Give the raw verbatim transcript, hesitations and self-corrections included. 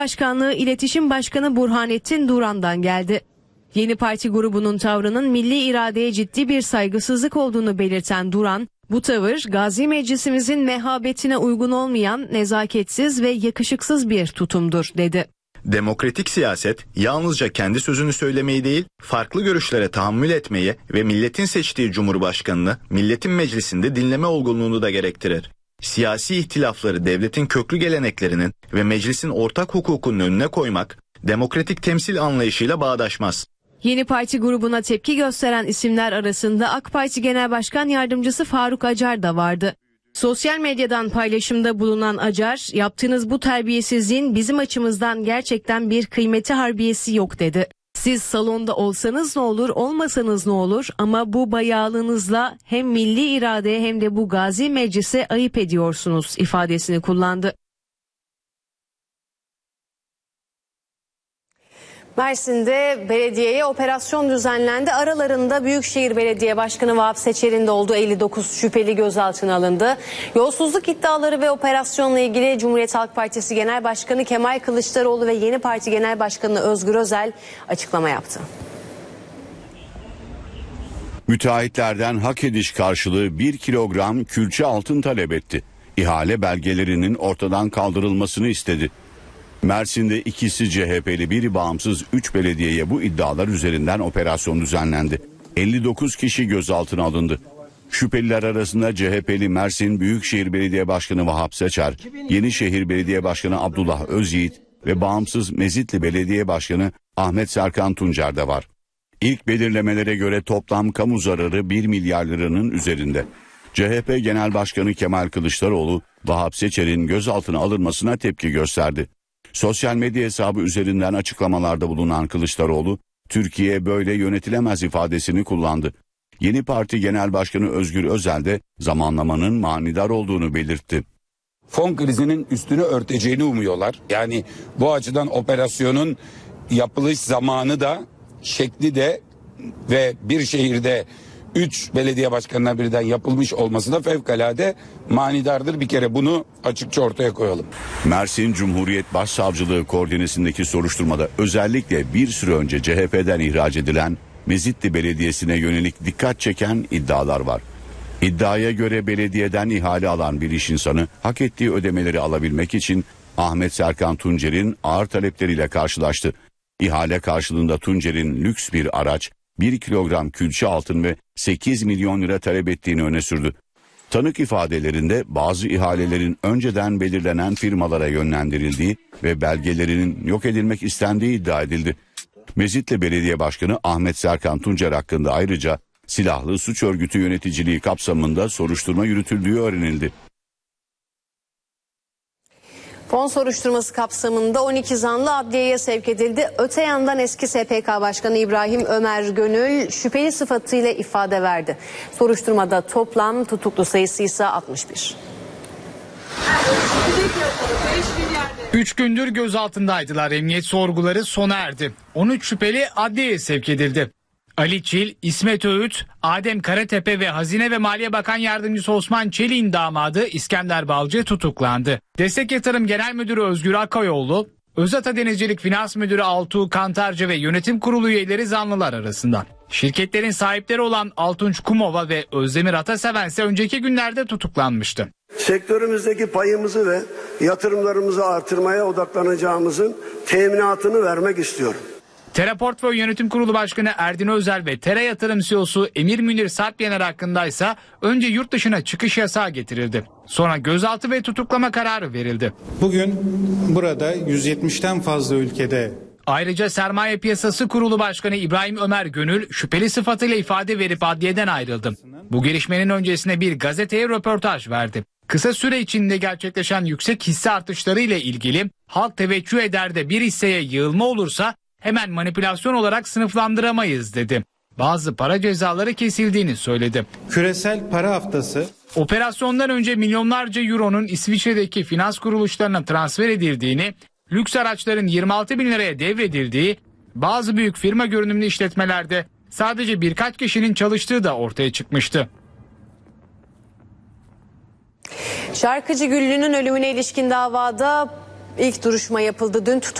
Başkanlığı İletişim Başkanı Burhanettin Duran'dan geldi. Yeni Parti grubunun tavrının milli iradeye ciddi bir saygısızlık olduğunu belirten Duran, bu tavır Gazi Meclisimizin mehabetine uygun olmayan nezaketsiz ve yakışıksız bir tutumdur dedi. Demokratik siyaset yalnızca kendi sözünü söylemeyi değil, farklı görüşlere tahammül etmeyi ve milletin seçtiği cumhurbaşkanını milletin meclisinde dinleme olgunluğunu da gerektirir. Siyasi ihtilafları devletin köklü geleneklerinin ve meclisin ortak hukukunun önüne koymak, demokratik temsil anlayışıyla bağdaşmaz. Yeni Parti grubuna tepki gösteren isimler arasında AK Parti Genel Başkan Yardımcısı Faruk Acar da vardı. Sosyal medyadan paylaşımda bulunan Acar, yaptığınız bu terbiyesizliğin bizim açımızdan gerçekten bir kıymeti harbiyesi yok dedi. Siz salonda olsanız ne olur, olmasanız ne olur ama bu bayağılığınızla hem milli iradeye hem de bu Gazi Meclis'e ayıp ediyorsunuz ifadesini kullandı. Mersin'de belediyeye operasyon düzenlendi. Aralarında Büyükşehir Belediye Başkanı Vahap Seçer'in de olduğu elli dokuz şüpheli gözaltına alındı. Yolsuzluk iddiaları ve operasyonla ilgili Cumhuriyet Halk Partisi Genel Başkanı Kemal Kılıçdaroğlu ve Yeni Parti Genel Başkanı Özgür Özel açıklama yaptı. Müteahhitlerden hak ediş karşılığı bir kilogram külçe altın talep etti. İhale belgelerinin ortadan kaldırılmasını istedi. Mersin'de ikisi C H P'li, biri bağımsız üç belediyeye bu iddialar üzerinden operasyon düzenlendi. elli dokuz kişi gözaltına alındı. Şüpheliler arasında C H P'li Mersin Büyükşehir Belediye Başkanı Vahap Seçer, Yenişehir Belediye Başkanı Abdullah Özyiğit ve bağımsız Mezitli Belediye Başkanı Ahmet Serkan Tuncer de var. İlk belirlemelere göre toplam kamu zararı bir milyar liranın üzerinde. C H P Genel Başkanı Kemal Kılıçdaroğlu, Vahap Seçer'in gözaltına alınmasına tepki gösterdi. Sosyal medya hesabı üzerinden açıklamalarda bulunan Kılıçdaroğlu, Türkiye böyle yönetilemez ifadesini kullandı. Yeni Parti Genel Başkanı Özgür Özel de zamanlamanın manidar olduğunu belirtti. Fon krizinin üstünü örteceğini umuyorlar. Yani bu açıdan operasyonun yapılış zamanı da, şekli de ve bir şehirde üç belediye başkanına birden yapılmış olması da fevkalade manidardır. Bir kere bunu açıkça ortaya koyalım. Mersin Cumhuriyet Başsavcılığı koordinesindeki soruşturmada özellikle bir süre önce C H P'den ihraç edilen Mezitli Belediyesi'ne yönelik dikkat çeken iddialar var. İddiaya göre belediyeden ihale alan bir iş insanı hak ettiği ödemeleri alabilmek için Ahmet Serkan Tuncer'in ağır talepleriyle karşılaştı. İhale karşılığında Tuncer'in lüks bir araç, bir kilogram külçe altın ve sekiz milyon lira talep ettiğini öne sürdü. Tanık ifadelerinde bazı ihalelerin önceden belirlenen firmalara yönlendirildiği ve belgelerinin yok edilmek istendiği iddia edildi. Mezitli Belediye Başkanı Ahmet Serkan Tuncer hakkında ayrıca silahlı suç örgütü yöneticiliği kapsamında soruşturma yürütüldüğü öğrenildi. Fon soruşturması kapsamında on iki zanlı adliyeye sevk edildi. Öte yandan eski S P K Başkanı İbrahim Ömer Gönül şüpheli sıfatıyla ifade verdi. Soruşturmada toplam tutuklu sayısı ise altmış bir. Üç gündür gözaltındaydılar. Emniyet sorguları sona erdi. on üç şüpheli adliyeye sevk edildi. Ali Çil, İsmet Öğüt, Adem Karatepe ve Hazine ve Maliye Bakan Yardımcısı Osman Çelik'in damadı İskender Balcı tutuklandı. Destek Yatırım Genel Müdürü Özgür Akayoğlu, Özata Denizcilik Finans Müdürü Altuğ Kantarcı ve yönetim kurulu üyeleri zanlılar arasında. Şirketlerin sahipleri olan Altunç Kumova ve Özdemir Ataseven ise önceki günlerde tutuklanmıştı. Sektörümüzdeki payımızı ve yatırımlarımızı artırmaya odaklanacağımızın teminatını vermek istiyorum. Tera Portföy Yönetim Kurulu Başkanı Erdin Özel ve Tera Yatırım C E O'su Emir Münir Sarpyener hakkındaysa önce yurt dışına çıkış yasağı getirildi. Sonra gözaltı ve tutuklama kararı verildi. Bugün burada yüz yetmişten fazla ülkede. Ayrıca Sermaye Piyasası Kurulu Başkanı İbrahim Ömer Gönül şüpheli sıfatıyla ifade verip adliyeden ayrıldı. Bu gelişmenin öncesine bir gazeteye röportaj verdi. Kısa süre içinde gerçekleşen yüksek hisse artışları ile ilgili halk teveccüh eder de bir hisseye yığılma olursa hemen manipülasyon olarak sınıflandıramayız dedi. Bazı para cezaları kesildiğini söyledi. Küresel para haftası. Operasyondan önce milyonlarca euronun İsviçre'deki finans kuruluşlarına transfer edildiğini, lüks araçların yirmi altı bin liraya devredildiği, bazı büyük firma görünümlü işletmelerde sadece birkaç kişinin çalıştığı da ortaya çıkmıştı. Şarkıcı Güllü'nün ölümüne ilişkin davada İlk duruşma yapıldı dün.